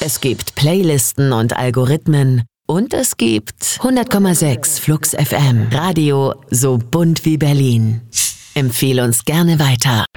Es gibt Playlisten und Algorithmen. Und es gibt 100,6 Flux FM. Radio so bunt wie Berlin. Empfehle uns gerne weiter.